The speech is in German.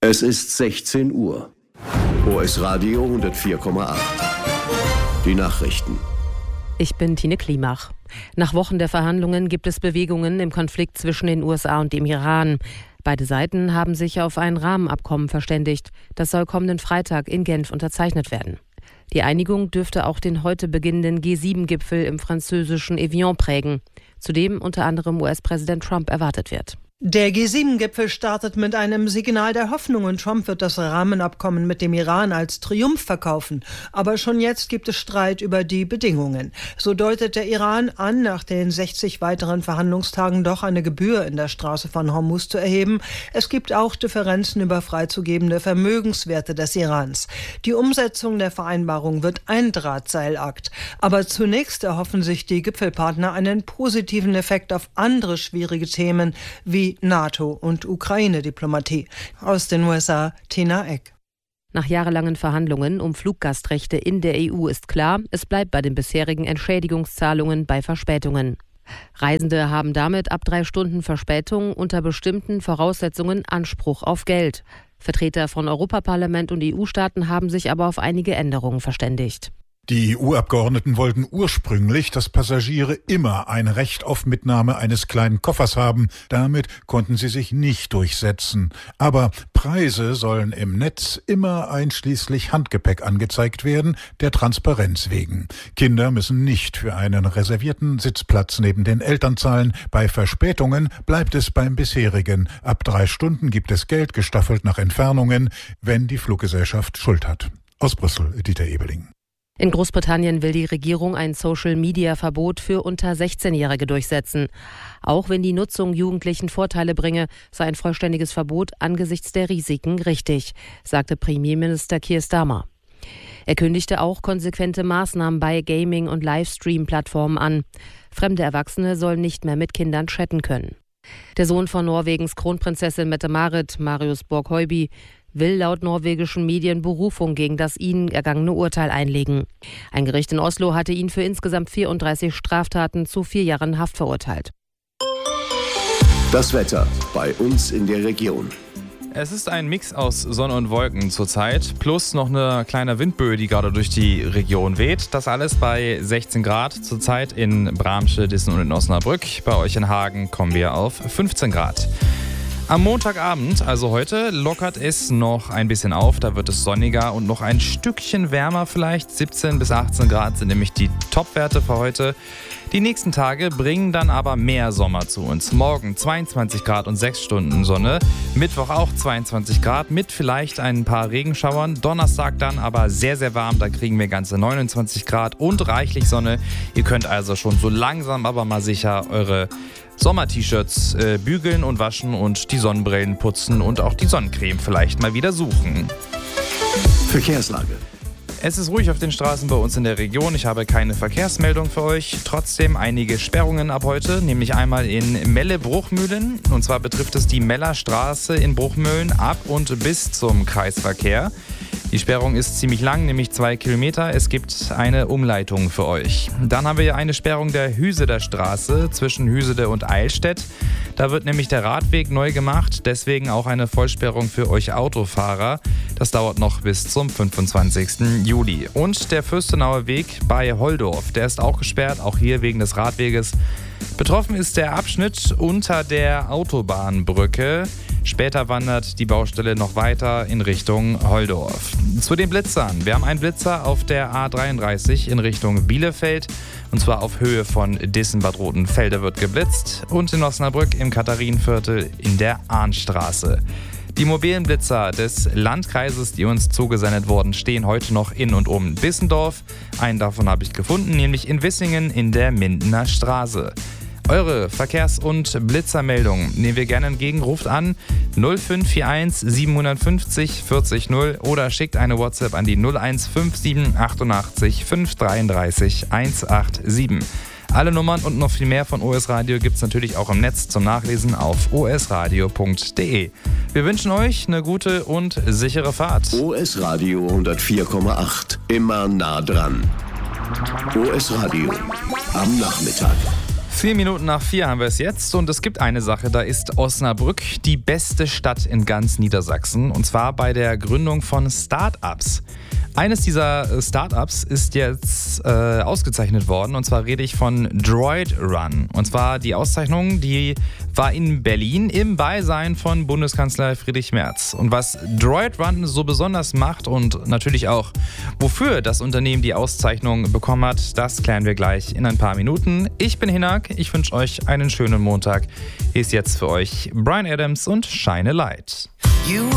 Es ist 16 Uhr. OS Radio 104,8. Die Nachrichten. Ich bin Tine Klimach. Nach Wochen der Verhandlungen gibt es Bewegungen im Konflikt zwischen den USA und dem Iran. Beide Seiten haben sich auf ein Rahmenabkommen verständigt. Das soll kommenden Freitag in Genf unterzeichnet werden. Die Einigung dürfte auch den heute beginnenden G7-Gipfel im französischen Evian prägen, zu dem unter anderem US-Präsident Trump erwartet wird. Der G7-Gipfel startet mit einem Signal der Hoffnung und Trump wird das Rahmenabkommen mit dem Iran als Triumph verkaufen. Aber schon jetzt gibt es Streit über die Bedingungen. So deutet der Iran an, nach den 60 weiteren Verhandlungstagen doch eine Gebühr in der Straße von Hormuz zu erheben. Es gibt auch Differenzen über freizugebende Vermögenswerte des Irans. Die Umsetzung der Vereinbarung wird ein Drahtseilakt. Aber zunächst erhoffen sich die Gipfelpartner einen positiven Effekt auf andere schwierige Themen wie NATO- und Ukraine-Diplomatie. Aus den USA, Tina Eck. Nach jahrelangen Verhandlungen um Fluggastrechte in der EU ist klar, es bleibt bei den bisherigen Entschädigungszahlungen bei Verspätungen. Reisende haben damit ab 3 Stunden Verspätung unter bestimmten Voraussetzungen Anspruch auf Geld. Vertreter von Europaparlament und EU-Staaten haben sich aber auf einige Änderungen verständigt. Die EU-Abgeordneten wollten ursprünglich, dass Passagiere immer ein Recht auf Mitnahme eines kleinen Koffers haben. Damit konnten sie sich nicht durchsetzen. Aber Preise sollen im Netz immer einschließlich Handgepäck angezeigt werden, der Transparenz wegen. Kinder müssen nicht für einen reservierten Sitzplatz neben den Eltern zahlen. Bei Verspätungen bleibt es beim bisherigen. Ab 3 Stunden gibt es Geld gestaffelt nach Entfernungen, wenn die Fluggesellschaft Schuld hat. Aus Brüssel, Dieter Ebeling. In Großbritannien will die Regierung ein Social-Media-Verbot für unter 16-Jährige durchsetzen. Auch wenn die Nutzung Jugendlichen Vorteile bringe, sei ein vollständiges Verbot angesichts der Risiken richtig, sagte Premierminister Keir Starmer. Er kündigte auch konsequente Maßnahmen bei Gaming- und Livestream-Plattformen an. Fremde Erwachsene sollen nicht mehr mit Kindern chatten können. Der Sohn von Norwegens Kronprinzessin Mette-Marit, Marius Borg-Høiby, will laut norwegischen Medien Berufung gegen das ihnen ergangene Urteil einlegen. Ein Gericht in Oslo hatte ihn für insgesamt 34 Straftaten zu 4 Jahren Haft verurteilt. Das Wetter bei uns in der Region. Es ist ein Mix aus Sonne und Wolken zurzeit, plus noch eine kleine Windböe, die gerade durch die Region weht. Das alles bei 16 Grad zurzeit in Bramsche, Dissen und in Osnabrück. Bei euch in Hagen kommen wir auf 15 Grad. Am Montagabend, also heute, lockert es noch ein bisschen auf. Da wird es sonniger und noch ein Stückchen wärmer vielleicht. 17 bis 18 Grad sind nämlich die Topwerte für heute. Die nächsten Tage bringen dann aber mehr Sommer zu uns. Morgen 22 Grad und 6 Stunden Sonne. Mittwoch auch 22 Grad mit vielleicht ein paar Regenschauern. Donnerstag dann aber sehr, sehr warm. Da kriegen wir ganze 29 Grad und reichlich Sonne. Ihr könnt also schon so langsam aber mal sicher eure Sommer-T-Shirts bügeln und waschen und die Sonnenbrillen putzen und auch die Sonnencreme vielleicht mal wieder suchen. Verkehrslage. Es ist ruhig auf den Straßen bei uns in der Region. Ich habe keine Verkehrsmeldung für euch. Trotzdem einige Sperrungen ab heute, nämlich einmal in Melle-Bruchmühlen. Und zwar betrifft es die Mellerstraße in Bruchmühlen ab und bis zum Kreisverkehr. Die Sperrung ist ziemlich lang, nämlich 2 Kilometer. Es gibt eine Umleitung für euch. Dann haben wir eine Sperrung der Hüseder Straße zwischen Hüsede und Eilstedt. Da wird nämlich der Radweg neu gemacht, deswegen auch eine Vollsperrung für euch Autofahrer. Das dauert noch bis zum 25. Juli. Und der Fürstenauer Weg bei Holdorf, der ist auch gesperrt, auch hier wegen des Radweges. Betroffen ist der Abschnitt unter der Autobahnbrücke. Später wandert die Baustelle noch weiter in Richtung Holdorf. Zu den Blitzern. Wir haben einen Blitzer auf der A33 in Richtung Bielefeld. Und zwar auf Höhe von Dissen-Bad Rotenfelde wird geblitzt. Und in Osnabrück im Katharinenviertel in der Arnstraße. Die mobilen Blitzer des Landkreises, die uns zugesendet wurden, stehen heute noch in und um Bissendorf. Einen davon habe ich gefunden, nämlich in Wissingen in der Mindener Straße. Eure Verkehrs- und Blitzermeldungen nehmen wir gerne entgegen. Ruft an 0541 750 40 0 oder schickt eine WhatsApp an die 0157 88 533 187. Alle Nummern und noch viel mehr von OS Radio gibt es natürlich auch im Netz zum Nachlesen auf osradio.de. Wir wünschen euch eine gute und sichere Fahrt. OS Radio 104,8. Immer nah dran. OS Radio am Nachmittag. 4 Minuten nach 4 haben wir es jetzt und es gibt eine Sache, da ist Osnabrück die beste Stadt in ganz Niedersachsen und zwar bei der Gründung von Start-ups. Eines dieser Start-ups ist jetzt ausgezeichnet worden und zwar rede ich von Droid Run. Und zwar die Auszeichnung, die war in Berlin im Beisein von Bundeskanzler Friedrich Merz. Und was Droid Run so besonders macht und natürlich auch wofür das Unternehmen die Auszeichnung bekommen hat, das klären wir gleich in ein paar Minuten. Ich bin Hinak, ich wünsche euch einen schönen Montag. Hier ist jetzt für euch Bryan Adams und Shine a Light.